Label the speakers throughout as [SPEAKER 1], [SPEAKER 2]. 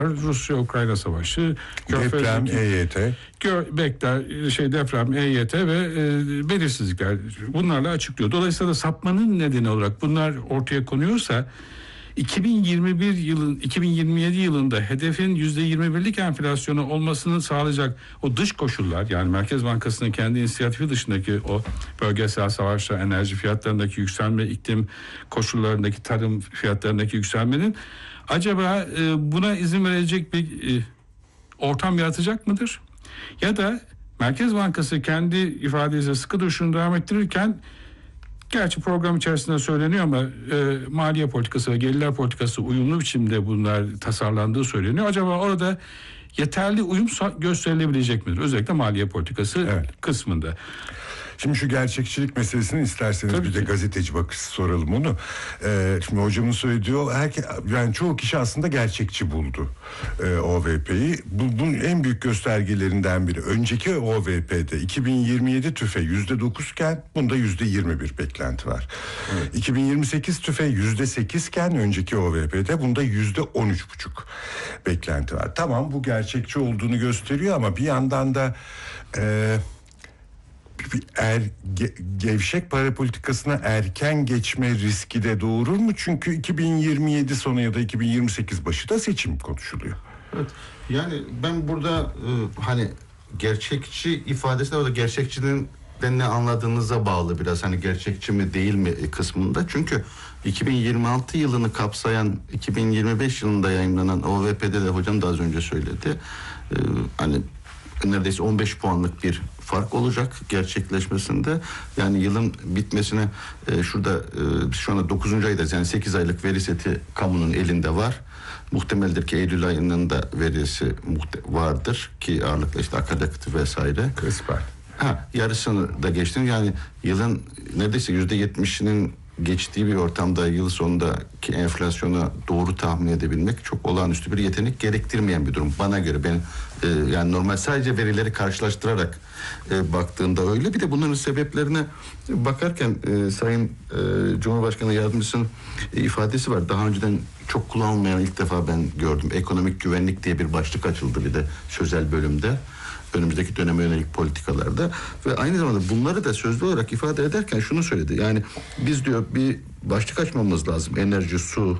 [SPEAKER 1] Rusya-Ukrayna savaşı,
[SPEAKER 2] deprem, EYT,
[SPEAKER 1] deprem, EYT ve belirsizlikler, bunlarla açıklıyor. Dolayısıyla sapmanın nedeni olarak bunlar ortaya konuyorsa 2027 yılında hedefin %21'lik enflasyonu olmasını sağlayacak o dış koşullar, yani Merkez Bankası'nın kendi inisiyatifi dışındaki o bölgesel savaşlar, enerji fiyatlarındaki yükselme, iklim koşullarındaki tarım fiyatlarındaki yükselmenin acaba buna izin verecek bir ortam yaratacak mıdır? Ya da Merkez Bankası kendi ifadesiyle sıkı duruşunu devam ettirirken, gerçi program içerisinde söyleniyor ama maliye politikası ve gelirler politikası uyumlu biçimde bunlar tasarlandığı söyleniyor. Acaba orada yeterli uyum gösterilebilecek midir? Özellikle maliye politikası kısmında.
[SPEAKER 2] Şimdi şu gerçekçilik meselesini isterseniz
[SPEAKER 1] Tabii
[SPEAKER 2] bir
[SPEAKER 1] ki.
[SPEAKER 2] de gazeteci bakışı soralım onu. Şimdi hocamın söylediği yani çoğu kişi aslında gerçekçi buldu OVP'yi. Bunun en büyük göstergelerinden biri. Önceki OVP'de 2027 tüfe %9 iken bunda %21 beklenti var. Evet. 2028 tüfe %8 iken önceki OVP'de bunda %13,5 beklenti var. Tamam, bu gerçekçi olduğunu gösteriyor ama bir yandan da gevşek para politikasına erken geçme riski de doğurur mu? Çünkü 2027 sonu ya da 2028 başı da seçim konuşuluyor.
[SPEAKER 3] Evet. Yani ben burada hani gerçekçi ifadesine, o da gerçekçinin ne anladığınıza bağlı biraz, hani gerçekçi mi değil mi kısmında. Çünkü 2026 yılını kapsayan 2025 yılında yayınlanan OVP'de de hocam da az önce söyledi. Hani neredeyse 15 puanlık bir fark olacak gerçekleşmesinde. Yani yılın bitmesine şurada şu anda 9. aydayız, yani 8 aylık veri seti kamunun elinde var. Muhtemeldir ki Eylül ayının da verisi vardır ki ağırlıkla işte akaryakıtı vesaire.
[SPEAKER 2] Kısmen.
[SPEAKER 3] Yarısını da geçtim. Yani yılın neredeyse %70'inin geçtiği bir ortamda yıl sonundaki enflasyona doğru tahmin edebilmek çok olağanüstü bir yetenek gerektirmeyen bir durum. Bana göre yani normal sadece verileri karşılaştırarak baktığında öyle. Bir de bunların sebeplerine bakarken Sayın Cumhurbaşkanı Yardımcısının ifadesi var. Daha önceden çok kullanılmayan, ilk defa ben gördüm. Ekonomik güvenlik diye bir başlık açıldı bir de sözel bölümde. Önümüzdeki döneme yönelik politikalarda ve aynı zamanda bunları da sözlü olarak ifade ederken şunu söyledi. Yani biz diyor bir başlık açmamız lazım. Enerji, su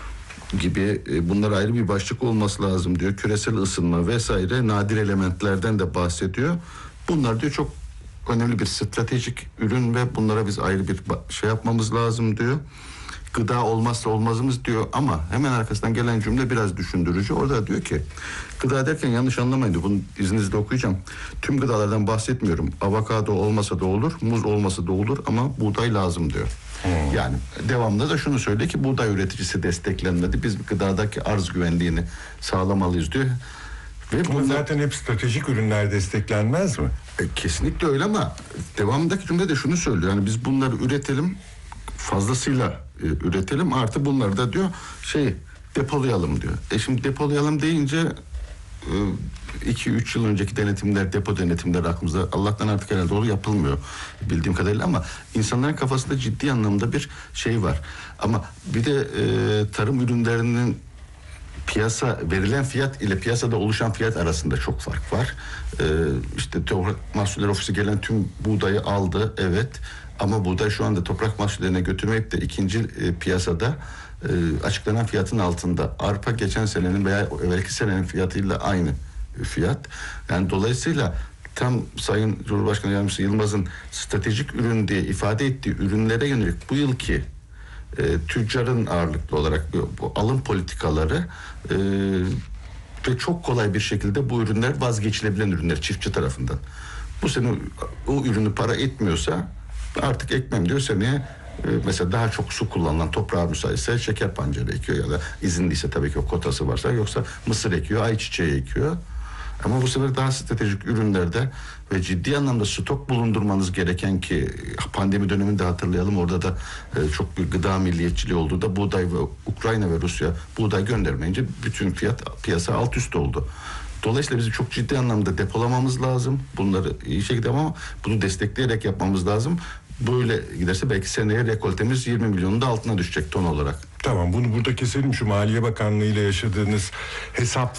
[SPEAKER 3] gibi bunlar ayrı bir başlık olması lazım diyor. Küresel ısınma vesaire nadir elementlerden de bahsediyor. Bunlar diyor çok önemli bir stratejik ürün ve bunlara biz ayrı bir şey yapmamız lazım diyor. Gıda olmazsa olmazımız diyor ama hemen arkasından gelen cümle biraz düşündürücü. Orada diyor ki gıda derken yanlış anlamayın diyor. Bunu izninizle okuyacağım. Tüm gıdalardan bahsetmiyorum. Avokado olmasa da olur, muz olmasa da olur ama buğday lazım diyor. Yani devamında da şunu söylüyor ki buğday üreticisi desteklenmedi. Biz gıdadaki arz güvenliğini sağlamalıyız diyor. Ve
[SPEAKER 2] Ama zaten hep stratejik ürünler desteklenmez mi?
[SPEAKER 3] Kesinlikle öyle ama devamındaki cümle de şunu söylüyor. Yani biz bunları üretelim, fazlasıyla üretelim, artı bunları da diyor depolayalım diyor. Şimdi depolayalım deyince 2-3 yıl önceki denetimler, depo denetimleri aklımızda, Allah'tan artık herhalde doğru yapılmıyor bildiğim kadarıyla ama insanların kafasında ciddi anlamda bir şey var. Ama bir de tarım ürünlerinin verilen fiyat ile piyasada oluşan fiyat arasında çok fark var. İşte Toprak Mahsulleri Ofisi gelen tüm buğdayı aldı, evet. Ama buğday şu anda toprak mahsullerine götürmeyip de ikinci piyasada açıklanan fiyatın altında. Arpa geçen senenin veya evvelki senenin fiyatıyla aynı fiyat. Yani dolayısıyla tam Sayın Cumhurbaşkanı Yardımcısı Yılmaz'ın stratejik ürün diye ifade ettiği ürünlere yönelik bu yılki tüccarın ağırlıklı olarak bu alım politikaları ve çok kolay bir şekilde bu ürünler vazgeçilebilen ürünler çiftçi tarafından. Bu sene o ürünü para etmiyorsa artık ekmem diyor, seneye mesela daha çok su kullanılan toprağa müsaitse şeker pancarı ekiyor ya da izinliyse tabii ki o kotası varsa, yoksa mısır ekiyor, ayçiçeği ekiyor. Ama bu sefer daha stratejik ürünlerde ve ciddi anlamda stok bulundurmanız gereken ki pandemi döneminde hatırlayalım, orada da çok bir gıda milliyetçiliği oldu da buğday ve Ukrayna ve Rusya buğday göndermeyince bütün piyasa alt üst oldu. Dolayısıyla bizim çok ciddi anlamda depolamamız lazım. Bunları iyi şekilde ama bunu destekleyerek yapmamız lazım. Böyle giderse belki seneye rekoltemiz 20 milyonun da altına düşecek ton olarak.
[SPEAKER 2] Tamam, bunu burada keselim. Şu Maliye Bakanlığı ile yaşadığınız hesap